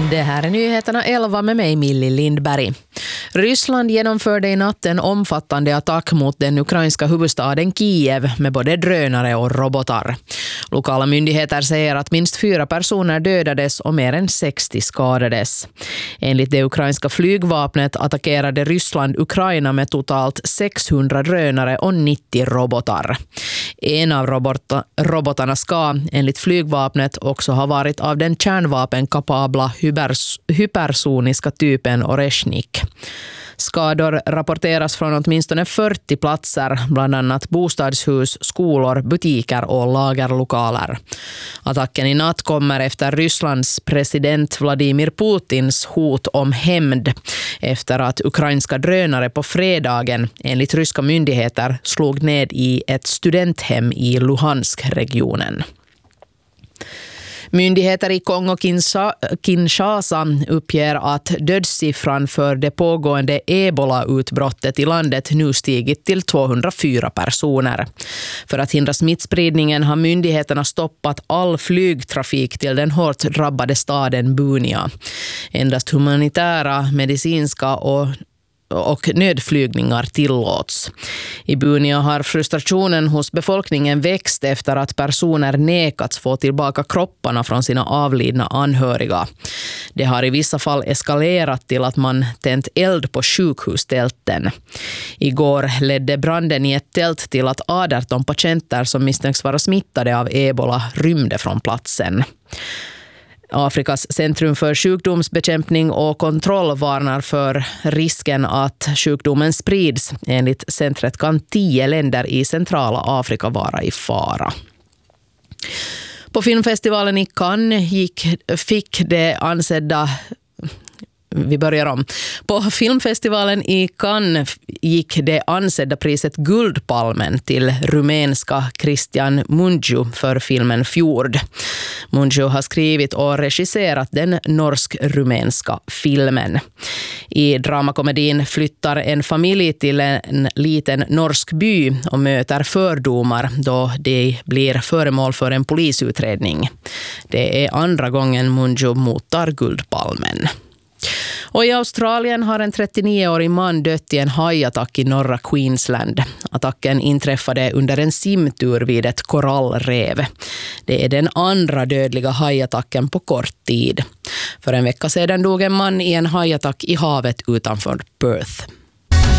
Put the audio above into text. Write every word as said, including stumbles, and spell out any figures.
Det här är nyheterna elva med mig, Millie Lindberg. Ryssland genomförde i natt en omfattande attack mot den ukrainska huvudstaden Kiev med både drönare och robotar. Lokala myndigheter säger att minst fyra personer dödades och mer än sextio skadades. Enligt det ukrainska flygvapnet attackerade Ryssland Ukraina med totalt sexhundra drönare och nittio robotar. En av robota- robotarna ska, enligt flygvapnet, också ha varit av den kärnvapenkapabla hypers- hypersoniska typen Oreshnik. Skador rapporteras från åtminstone fyrtio platser, bland annat bostadshus, skolor, butiker och lagerlokaler. Attacken i natt kommer efter Rysslands president Vladimir Putins hot om hämnd efter att ukrainska drönare på fredagen, enligt ryska myndigheter, slog ned i ett studenthem i Luhansk-regionen. Myndigheter i Kongo-Kinshasa uppger att dödssiffran för det pågående Ebola-utbrottet i landet nu stigit till tvåhundrafyra personer. För att hindra smittspridningen har myndigheterna stoppat all flygtrafik till den hårt drabbade staden Bunia. Endast humanitära, medicinska och och nödflygningar tillåts. I Bunia har frustrationen hos befolkningen växt efter att personer nekats få tillbaka kropparna från sina avlidna anhöriga. Det har i vissa fall eskalerat till att man tänt eld på sjukhustälten. Igår ledde branden i ett tält till att arton patienter som misstänks vara smittade av Ebola rymde från platsen. Afrikas centrum för sjukdomsbekämpning och kontroll varnar för risken att sjukdomen sprids. Enligt centret kan tio länder i centrala Afrika vara i fara. På filmfestivalen i Cannes gick, fick det ansedda... Vi börjar om. På filmfestivalen i Cannes gick det ansedda priset Guldpalmen till rumänska Cristian Mungiu för filmen Fjord. Mungiu har skrivit och regisserat den norsk-rumänska filmen. I dramakomedin flyttar en familj till en liten norsk by och möter fördomar då de blir föremål för en polisutredning. Det är andra gången Mungiu mottar Guldpalmen. Och i Australien har en trettionioårig man dött i en hajattack i norra Queensland. Attacken inträffade under en simtur vid ett korallrev. Det är den andra dödliga hajattacken på kort tid. För en vecka sedan dog en man i en hajattack i havet utanför Perth.